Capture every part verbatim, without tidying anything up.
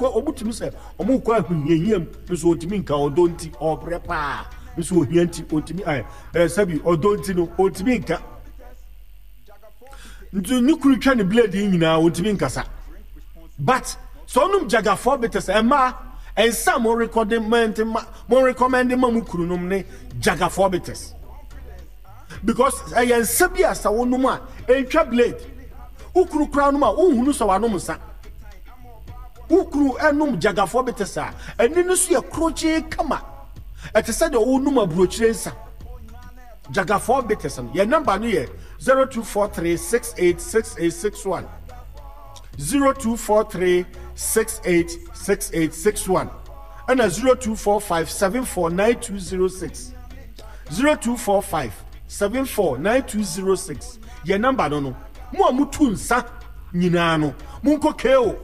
ko obutumi se omo ko ahuyehiem nso otimi nka odonti obrepa nso ohianti otimi eh sabi odonti no otimi nka ntu nyukuru twa ne blade nyina otimi nkasa but so num jaga for bites ema and some more recommend more recommend mamukuru num ne jaga for bites because ayen sabia sa wonuma entwa blade ukuru kra numa ohunu so wanom sa ukuru enum jaga for bites a eni no so ye kroche kama etese de wonuma brochire nsa jaga for bites no ye number no ye zero two four three six eight six eight six one zero two four three six eight six eight six one and a zero two four five seven four nine two zero six zero two four five seven four nine two zero six. Your number no no. Mo amutu nsa nyina no. Munko keo.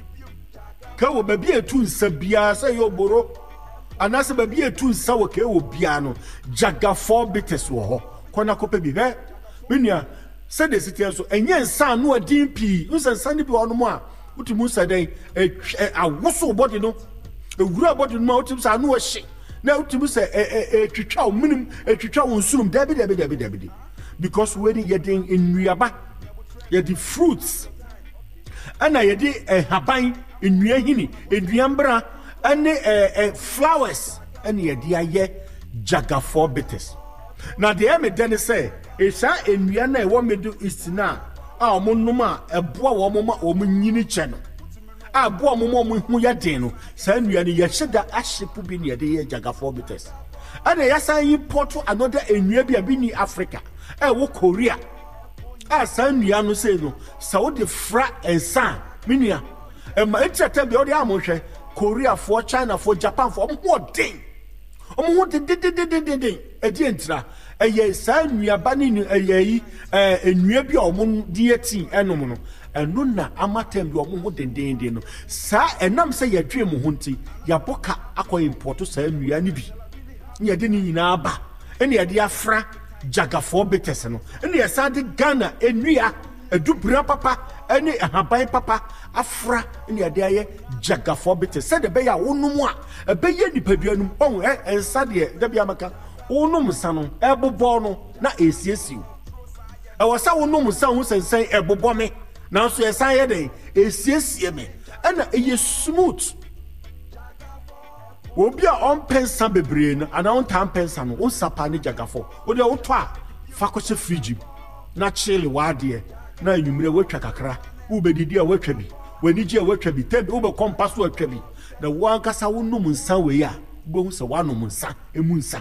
Keo baby etu nsa bia say yo boro. Anase baby etu nsa wo keo bia no. Jaga four bites wo ho. Kona kope bi he. Minia said the city so enye nsa no adin pi. Unsa nsa ni bi ono mo a. Utimu saden a woso body no. Ewura body no utim sa no hye. Na utimu say e twitwa minim e twitwa wonsurum dabi dabi dabi dabi. Because we dey yedin enuaba. Yedi fruits. Ana yedi haban enua hini, eduambra ane eh flowers ane yedi aye jaga four bites. Na de me den say esa enua na e wo medu istina a omonuma eboa wo moma omunyini che no a boa moma omu ya den no sa enua ne ye hyeda ahyepu bi ne ye de jaga four bites. Ana ya san import another enua bi abi ni Africa e wo Korea a san enua no say no Saudi fra ensan minia e ma etete bi o de amonhwe Korea for China for Japan for omo den omo den den den den den e di entra eye sa nuaba ni eye eh enua bi omo die tin enom no eno na amatem bi omo denden den no sa enam se yadwe mu hunti yaboka akọ import sa nua ni bi ye de ni nyina aba ene ye de afra jaga four bites no ene ye sa de Ghana enua edubra papa ene ahaban papa afra ene ye de aye jaga four bites se de be ya wonumu a be ye nipaduanum on eh ensa de de bia maka wonum sano ebobo no na esiesiu e wasa wonum san hu sensen ebobo me na so esan ye den esiesie me ana eye smooth obi a on pensa bebre no ana on tan pensa no on sapa ne jagafo o de oto a fa ko se fridge na chili wade na anwumre watwa kakra u bedidi a watwa bi wanigi a watwa bi tebe u be compass watwa bi na wankasa wonum nsan we ya gbo hu se wanom nsan emu nsan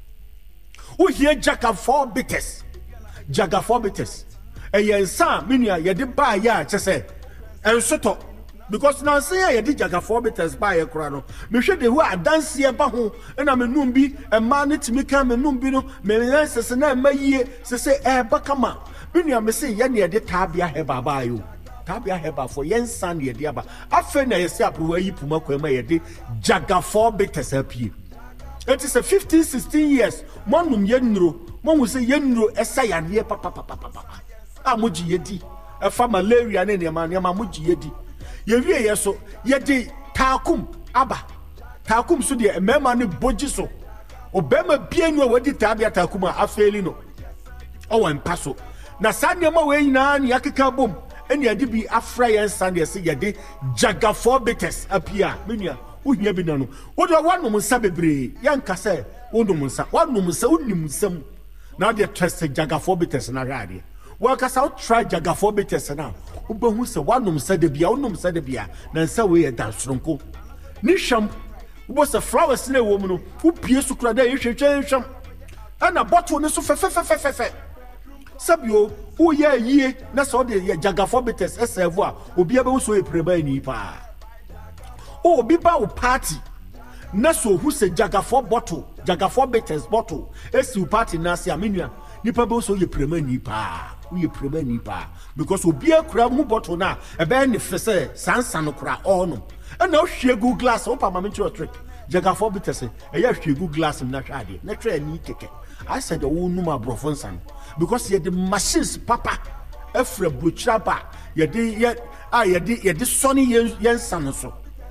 o here jaga four bites jaga four bites e yensa minia ye de ba ya chese ensoto because now say ye de jaga four bites ba ye kura no me hwe de hu adanse e ba ho na me num bi e ma ne timi kan me num bi no me sese na ma yie sese e ba kama minia me say ye ne de tabia he ba ba yo tabia he ba for yensa ne de aba afa na ye se apo yi puma kwa ma ye de jaga four bites apie. It is a fifteen, sixteen years. Monum yenro, mon will say yenro, essay and ye papa papa papa. Ah, muji yedi, a fa malaria and any man, Yamamuji yedi. Ye yeso, yedi, takum, abba. Takum sudia, a memani bojiso. Obema bienno, what did Tabia Takuma, a failino. Oh, and passo. Na Sanyama way na yakika boom, and yadi afray and Sandia say yadi, jaga four bites appear, minia. Uhia bi nanu wo do wanu munsa bebre yanka se wonu munsa wanu munsa wonni munsam na de trust jaga four bites na rade wo kasa try jaga four bites na wo behu se wanu munsa de bia wonu munsa de bia na nsa we da soronko ni hwam wo se flowers na wo mu no wo pie su kura da yehwehwe hwam ana bottle ne so fefefefefe sabio wo ye yie na so de jaga four bites esevo a obi abe wo so epreba ni pa. Oh, be bow party. Naso who say jaga four bottle, jaga four bites bottle. Esi party nasi aminia. Nipa bo so ye prema nipa. We prema nipa. Because we be a crab mu bottle na. A ben fese sansa no kra ono. And now she go glass opa mamincho trick. Jaga four bites. E ya she go glass na hwade. Na try ni keke. I said the one numa brofonsan. Because ye the machines papa. Efre butchaba. Ye de ye ah ye de ye de sunny yen san so.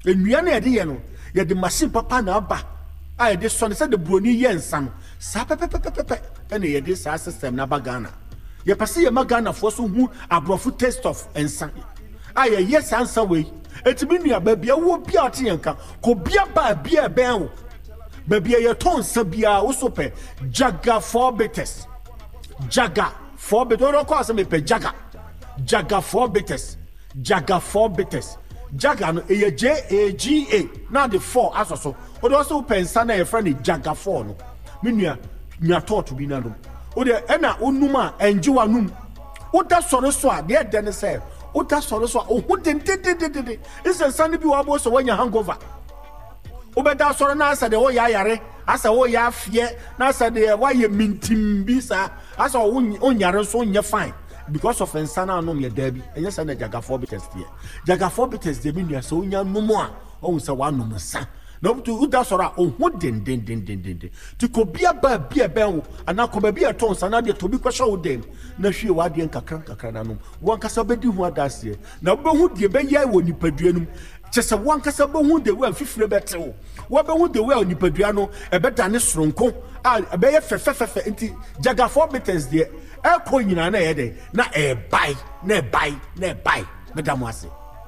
enua na yɛde yɛ no yɛde machine papa na aba a yɛde sɔ ne sɛ de broni yɛ nsa no saa pɛpɛpɛpɛpɛ ɛna yɛde saa system na ba Ghana yɛpɛ sɛ yɛma Ghanafoɔ so hu aborɔfo taste of nsa a yɛyɛ saa nsa wei etimi nua baabi a wo bia ɔte yɛn ka ko bia ba bia bɛn wo baabi a yɛtɔ nsa bia wo so pɛ Jaga four bitters Jaga four bitters ɔno kɔ asɛ mepɛ Jaga Jaga four bitters Jaga four bitters Jaga no eye J A G A na the four aso so o do so pensa na ye friend Jaga four no menua nya tot bi na no o de e na onum a enje wanum o da soro so a de de ne se o da soro so a o hu de de de de de isensa ne bi wa bo so wanya hangover o be da soro na asa de o ya yare asa o ya afie na asa de wa ye mintim bi sa asa o nyare so nye fine because of ensana anom ye dabi enye say na Jaga four bitters tie Jaga four bitters de bi nua so onya nomo a o se wa nomo sa na obutu uda sora o hu den den den den den ti ko bia ba bia ben wo ana ko ba bia ton sa na de to bi kwhwe wo den na hwie wa de nkakra nkakra na nom won kasa bedi hu adase na be hu de be yai wo nipadua num chese won kasa be hu de wa fifire betewo wo be hu de wa nipadua no e be dane soronko a be ye fefefefe nti Jaga four bitters de e ko nyina na ye de na e bai na e bai na e bai madam wase.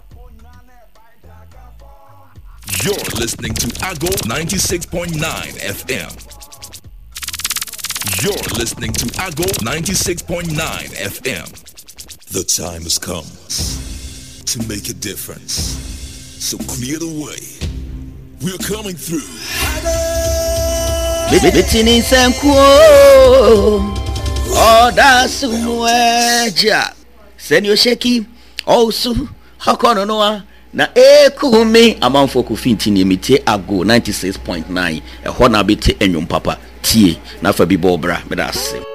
You're listening to Ago ninety-six point nine F M. You're listening to Ago ninety-six point nine F M. The time has come to make a difference. So clear the way. We're coming through. Bitini Sanko. Oh, that's Mweja. Send your shaky. Also, how can no na ekumi amanfo ko fintini emite Ago ninety-six point nine e ho na bete enwom papa tie na fa bi bo bra me da se